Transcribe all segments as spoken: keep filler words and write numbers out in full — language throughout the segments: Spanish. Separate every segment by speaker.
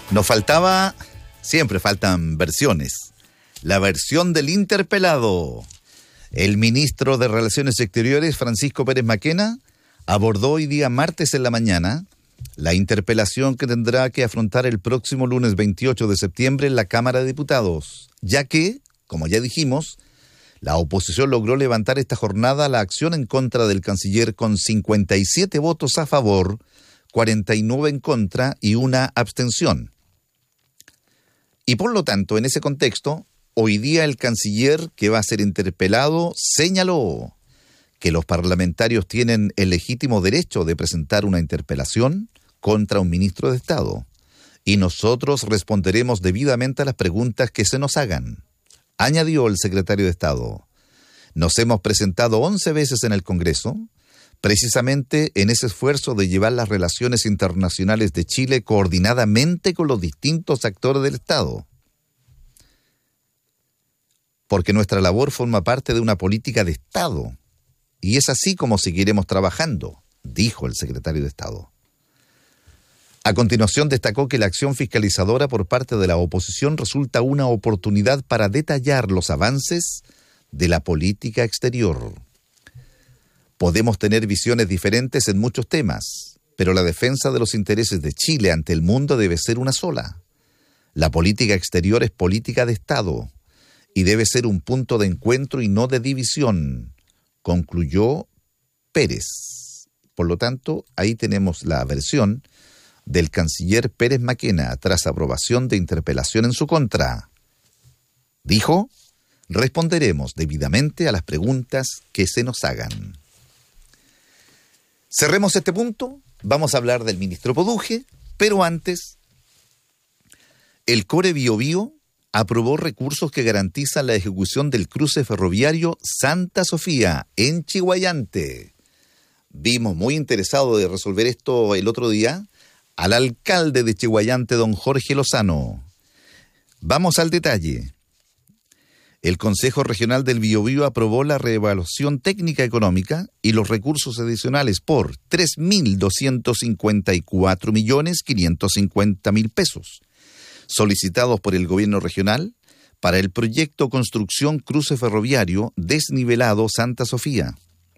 Speaker 1: Nos faltaba, siempre faltan versiones. La versión del interpelado. El ministro de Relaciones Exteriores, Francisco Pérez Maquena, abordó hoy día martes en la mañana la interpelación que tendrá que afrontar el próximo lunes veintiocho de septiembre en la Cámara de Diputados, ya que, como ya dijimos, la oposición logró levantar esta jornada la acción en contra del canciller con cincuenta y siete votos a favor, cuarenta y nueve en contra y una abstención. Y por lo tanto, en ese contexto, hoy día el canciller que va a ser interpelado señaló que los parlamentarios tienen el legítimo derecho de presentar una interpelación contra un ministro de Estado y nosotros responderemos debidamente a las preguntas que se nos hagan. Añadió el secretario de Estado. Nos hemos presentado once veces en el Congreso, precisamente en ese esfuerzo de llevar las relaciones internacionales de Chile coordinadamente con los distintos actores del Estado. Porque nuestra labor forma parte de una política de Estado. Y es así como seguiremos trabajando, dijo el secretario de Estado. A continuación destacó que la acción fiscalizadora por parte de la oposición resulta una oportunidad para detallar los avances de la política exterior. Podemos tener visiones diferentes en muchos temas, pero la defensa de los intereses de Chile ante el mundo debe ser una sola. La política exterior es política de Estado y debe ser un punto de encuentro y no de división, concluyó Pérez. Por lo tanto, ahí tenemos la versión del canciller Pérez Maquena tras aprobación de interpelación en su contra. Dijo, responderemos debidamente a las preguntas que se nos hagan. Cerremos este punto, vamos a hablar del ministro Poduje, pero antes, el Core Biobío aprobó recursos que garantizan la ejecución del cruce ferroviario Santa Sofía en Chiguayante. Vimos muy interesado de resolver esto el otro día al alcalde de Chiguayante, don Jorge Lozano. Vamos al detalle. El Consejo Regional del Biobío aprobó la reevaluación técnica económica y los recursos adicionales por tres mil doscientos cincuenta y cuatro millones quinientos cincuenta mil pesos, solicitados por el gobierno regional para el proyecto Construcción Cruce Ferroviario Desnivelado Santa Sofía,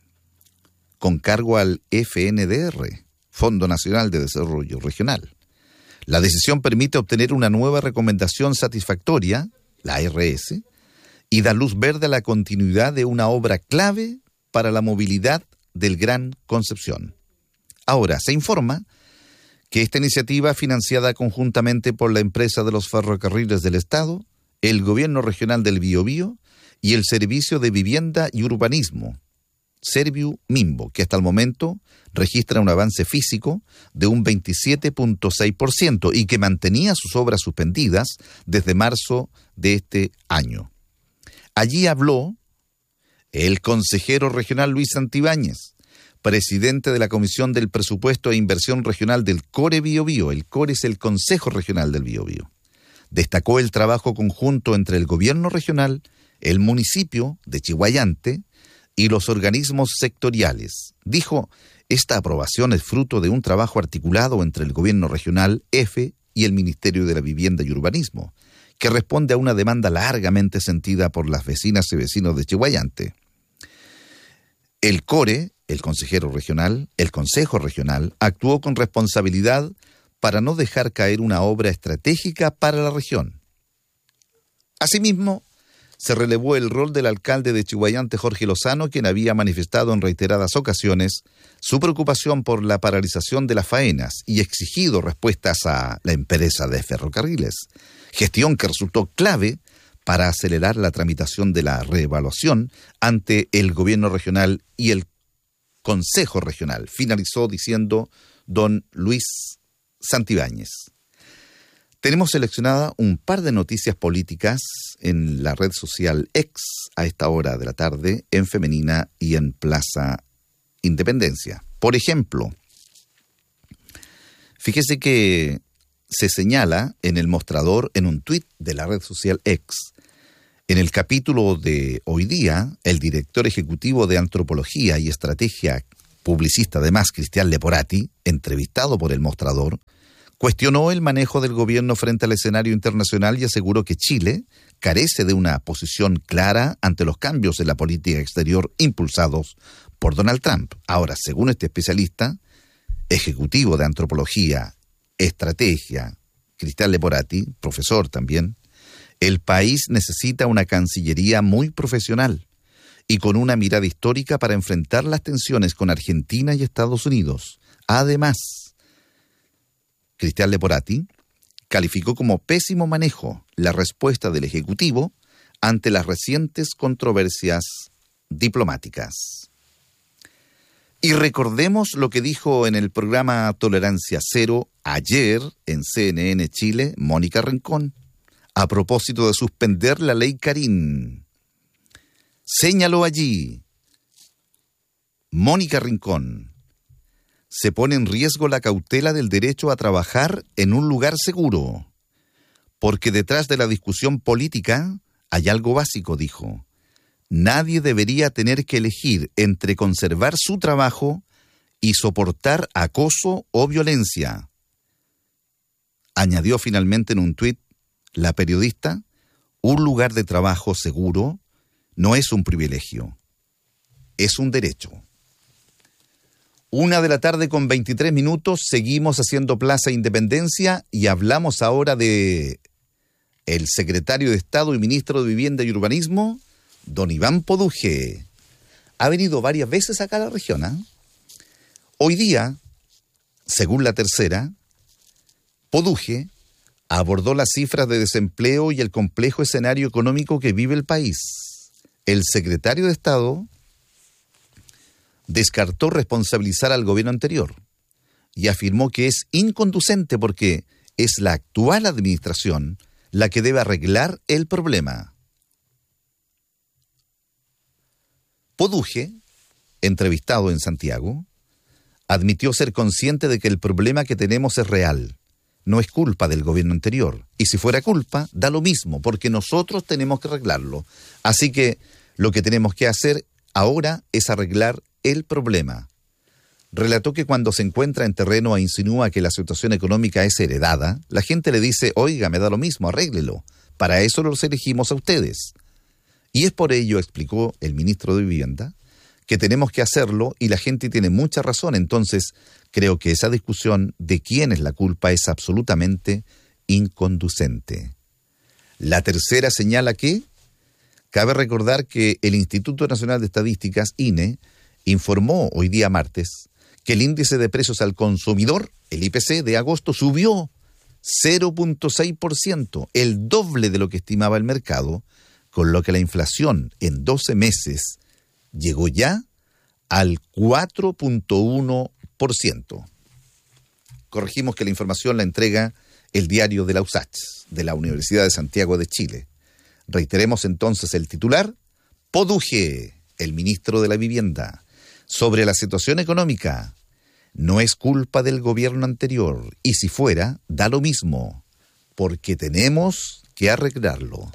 Speaker 1: con cargo al F N D R, Fondo Nacional de Desarrollo Regional. La decisión permite obtener una nueva recomendación satisfactoria, la R S, y da luz verde a la continuidad de una obra clave para la movilidad del Gran Concepción. Ahora, se informa que esta iniciativa, financiada conjuntamente por la empresa de los ferrocarriles del Estado, el Gobierno Regional del Biobío y el Servicio de Vivienda y Urbanismo, Serviu Mimbo, que hasta el momento registra un avance físico de un veintisiete punto seis por ciento y que mantenía sus obras suspendidas desde marzo de este año. Allí habló el consejero regional Luis Santibáñez, presidente de la Comisión del Presupuesto e Inversión Regional del Core Biobío. El Core es el Consejo Regional del Biobío. Destacó el trabajo conjunto entre el gobierno regional, el municipio de Chiguayante y los organismos sectoriales. Dijo, esta aprobación es fruto de un trabajo articulado entre el gobierno regional, EFE, y el Ministerio de la Vivienda y Urbanismo, que responde a una demanda largamente sentida por las vecinas y vecinos de Chiguayante. El Core, el consejero regional, el Consejo Regional, actuó con responsabilidad para no dejar caer una obra estratégica para la región. Asimismo, se relevó el rol del alcalde de Chiguayante, Jorge Lozano, quien había manifestado en reiteradas ocasiones su preocupación por la paralización de las faenas y exigido respuestas a la empresa de ferrocarriles, gestión que resultó clave para acelerar la tramitación de la reevaluación ante el gobierno regional y el Consejo Regional, finalizó diciendo don Luis Santibáñez. Tenemos seleccionada un par de noticias políticas en la red social X a esta hora de la tarde, en Femenina y en Plaza Independencia. Por ejemplo, fíjese que se señala en el mostrador, en un tuit de la red social X, en el capítulo de hoy día, el director ejecutivo de Antropología y Estrategia, publicista además, Cristian Leporati, entrevistado por el mostrador, Cuestionó el manejo del gobierno frente al escenario internacional y aseguró que Chile carece de una posición clara ante los cambios en la política exterior impulsados por Donald Trump. Ahora, según este especialista, ejecutivo de antropología, estrategia, Cristian Leporati, profesor también, el país necesita una cancillería muy profesional y con una mirada histórica para enfrentar las tensiones con Argentina y Estados Unidos. Además, Cristian Leporati calificó como pésimo manejo la respuesta del Ejecutivo ante las recientes controversias diplomáticas. Y recordemos lo que dijo en el programa Tolerancia Cero ayer en C N N Chile Mónica Rincón a propósito de suspender la ley Carín. Señaló allí Mónica Rincón: se pone en riesgo la cautela del derecho a trabajar en un lugar seguro, porque detrás de la discusión política hay algo básico, dijo. Nadie debería tener que elegir entre conservar su trabajo y soportar acoso o violencia. Añadió finalmente en un tuit la periodista: un lugar de trabajo seguro no es un privilegio, es un derecho. Una de la tarde con veintitrés minutos, seguimos haciendo Plaza Independencia y hablamos ahora de el secretario de Estado y ministro de Vivienda y Urbanismo, don Iván Poduje. Ha venido varias veces acá a la región, ¿eh? Hoy día, según La Tercera, Poduje abordó las cifras de desempleo y el complejo escenario económico que vive el país. El secretario de Estado descartó responsabilizar al gobierno anterior y afirmó que es inconducente porque es la actual administración la que debe arreglar el problema. Poduje, entrevistado en Santiago, admitió ser consciente de que el problema que tenemos es real, no es culpa del gobierno anterior, y si fuera culpa, da lo mismo, porque nosotros tenemos que arreglarlo. Así que lo que tenemos que hacer ahora es arreglar el problema. Relató que cuando se encuentra en terreno e insinúa que la situación económica es heredada, la gente le dice: oiga, me da lo mismo, arréglelo. Para eso los elegimos a ustedes. Y es por ello, explicó el ministro de Vivienda, que tenemos que hacerlo y la gente tiene mucha razón. Entonces, creo que esa discusión de quién es la culpa es absolutamente inconducente. La Tercera señala que cabe recordar que el Instituto Nacional de Estadísticas, I N E, informó hoy día martes que el índice de precios al consumidor, el I P C, de agosto subió cero punto seis por ciento, el doble de lo que estimaba el mercado, con lo que la inflación en doce meses llegó ya al cuatro punto uno por ciento. Corregimos que la información la entrega el diario de la U S A C H, de la Universidad de Santiago de Chile. Reiteremos entonces el titular: Poduje, el ministro de la Vivienda, sobre la situación económica. No es culpa del gobierno anterior, y si fuera, da lo mismo, porque tenemos que arreglarlo.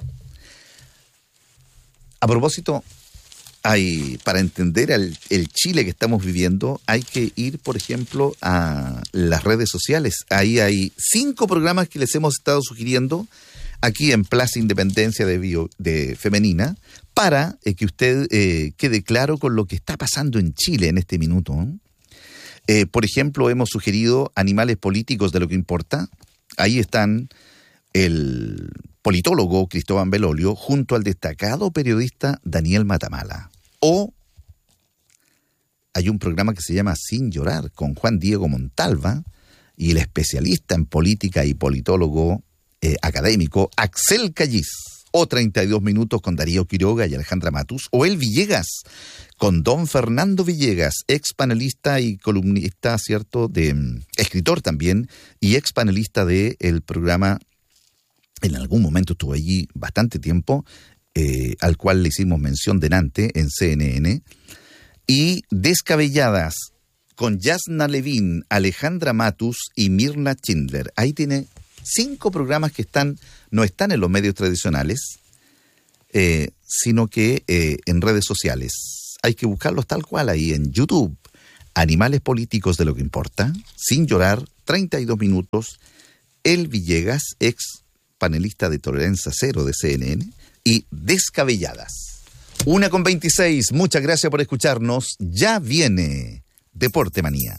Speaker 1: A propósito, hay, para entender el, el Chile que estamos viviendo, hay que ir, por ejemplo, a las redes sociales. Ahí hay cinco programas que les hemos estado sugiriendo aquí en Plaza Independencia de, Bio, de Femenina, para eh, que usted eh, quede claro con lo que está pasando en Chile en este minuto. Eh, por ejemplo, hemos sugerido Animales Políticos de lo que importa. Ahí están el politólogo Cristóbal Belolio junto al destacado periodista Daniel Matamala. O hay un programa que se llama Sin Llorar, con Juan Diego Montalva y el especialista en política y politólogo eh, académico Axel Callis. O treinta y dos minutos con Darío Quiroga y Alejandra Matus. O El Villegas, con don Fernando Villegas, ex panelista y columnista, ¿cierto?, de escritor también, y ex panelista del programa, en algún momento estuvo allí bastante tiempo, eh, al cual le hicimos mención delante en C N N. Y Descabelladas, con Yasna Levín, Alejandra Matus y Mirna Schindler. Ahí tiene cinco programas que están no están en los medios tradicionales, eh, sino que eh, en redes sociales. Hay que buscarlos tal cual ahí en YouTube. Animales Políticos de lo que importa, Sin Llorar, treinta y dos minutos, El Villegas, ex panelista de Tolerancia Cero de C N N, y Descabelladas. Una con veintiséis, muchas gracias por escucharnos. Ya viene Deporte Manía.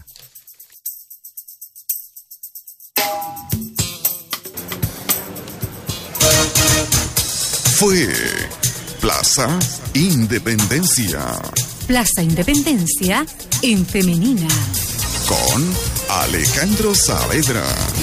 Speaker 2: Fue Plaza Independencia.
Speaker 3: Plaza Independencia en femenina.
Speaker 2: Con Alejandro Saavedra.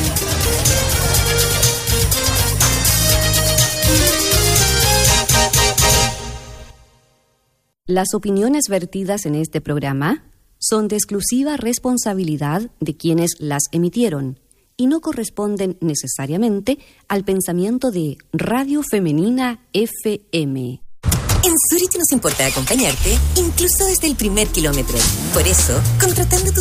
Speaker 4: Las opiniones vertidas en este programa son de exclusiva responsabilidad de quienes las emitieron y no corresponden necesariamente al pensamiento de Radio Femenina F M.
Speaker 5: En Zurich nos importa acompañarte, incluso desde el primer kilómetro. Por eso, contratando tu